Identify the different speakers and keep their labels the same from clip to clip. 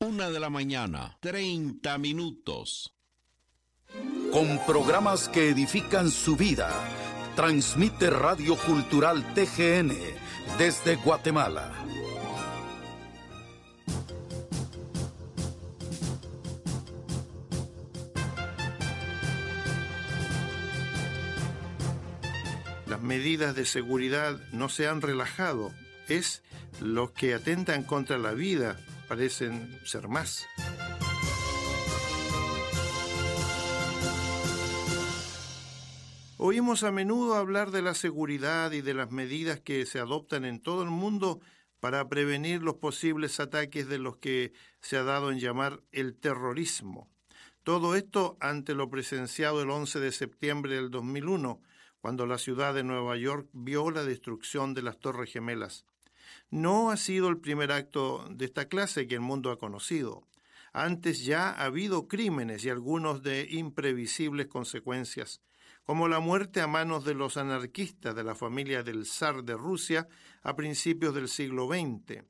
Speaker 1: 1:30 a.m.
Speaker 2: Con programas que edifican su vida, transmite Radio Cultural TGN desde Guatemala.
Speaker 3: Las medidas de seguridad no se han relajado, es los que atentan contra la vida parecen ser más. Oímos a menudo hablar de la seguridad y de las medidas que se adoptan en todo el mundo para prevenir los posibles ataques de los que se ha dado en llamar el terrorismo. Todo esto ante lo presenciado el 11 de septiembre del 2001, cuando la ciudad de Nueva York vio la destrucción de las Torres Gemelas. No ha sido el primer acto de esta clase que el mundo ha conocido. Antes ya ha habido crímenes y algunos de imprevisibles consecuencias, como la muerte a manos de los anarquistas de la familia del zar de Rusia a principios del siglo XX,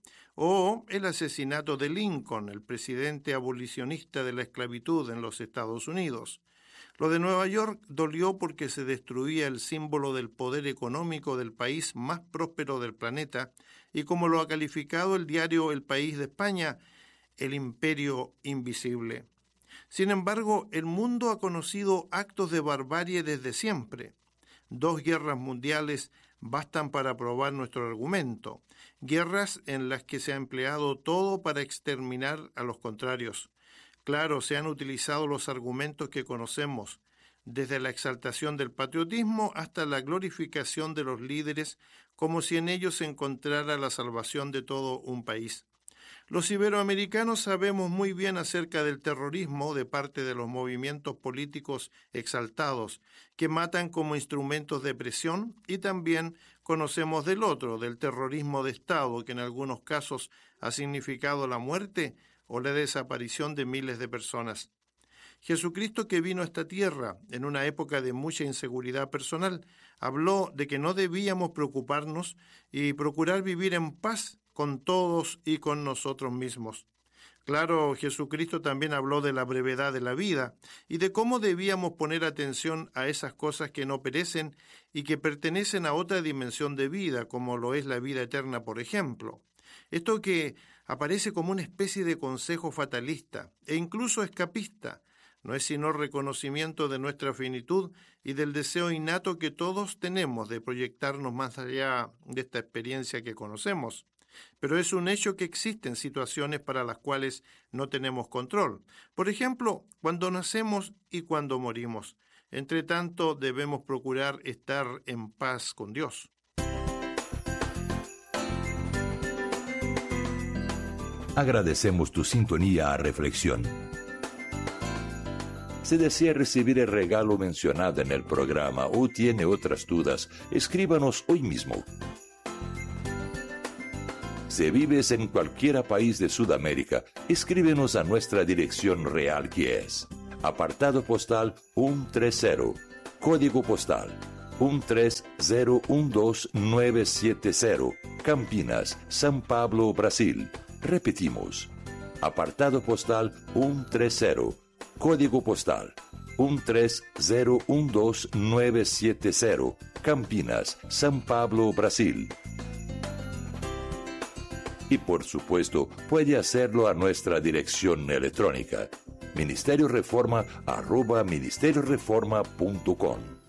Speaker 3: o el asesinato de Lincoln, el presidente abolicionista de la esclavitud en los Estados Unidos. Lo de Nueva York dolió porque se destruía el símbolo del poder económico del país más próspero del planeta y, como lo ha calificado el diario El País de España, el imperio invisible. Sin embargo, el mundo ha conocido actos de barbarie desde siempre. 2 guerras mundiales bastan para probar nuestro argumento. Guerras en las que se ha empleado todo para exterminar a los contrarios. Claro, se han utilizado los argumentos que conocemos, desde la exaltación del patriotismo hasta la glorificación de los líderes, como si en ellos se encontrara la salvación de todo un país. Los iberoamericanos sabemos muy bien acerca del terrorismo de parte de los movimientos políticos exaltados, que matan como instrumentos de presión, y también conocemos del otro, del terrorismo de Estado, que en algunos casos ha significado la muerte o la desaparición de miles de personas. Jesucristo, que vino a esta tierra en una época de mucha inseguridad personal, habló de que no debíamos preocuparnos y procurar vivir en paz con todos y con nosotros mismos. Claro, Jesucristo también habló de la brevedad de la vida y de cómo debíamos poner atención a esas cosas que no perecen y que pertenecen a otra dimensión de vida, como lo es la vida eterna, por ejemplo. Esto que aparece como una especie de consejo fatalista e incluso escapista, no es sino reconocimiento de nuestra finitud y del deseo innato que todos tenemos de proyectarnos más allá de esta experiencia que conocemos. Pero es un hecho que existen situaciones para las cuales no tenemos control. Por ejemplo, cuando nacemos y cuando morimos. Entre tanto, debemos procurar estar en paz con Dios.
Speaker 4: Agradecemos tu sintonía a Reflexión. Si desea recibir el regalo mencionado en el programa o tiene otras dudas, escríbanos hoy mismo. Si vives en cualquier país de Sudamérica, escríbenos a nuestra dirección real, que es apartado postal 130, código postal 13012970, Campinas, São Paulo, Brasil. Repetimos, apartado postal 130, código postal 13012970, Campinas, São Paulo, Brasil. Y por supuesto, puede hacerlo a nuestra dirección electrónica, ministerioreforma@ministerioreforma.com.